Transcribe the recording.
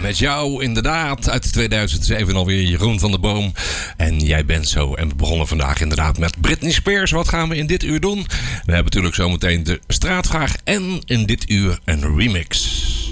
met jou inderdaad uit 2007 alweer, Jeroen van der Boom. En Jij bent zo. En we begonnen vandaag inderdaad met Britney Spears. Wat gaan we in dit uur doen? We hebben natuurlijk zometeen de straatvraag en in dit uur een remix.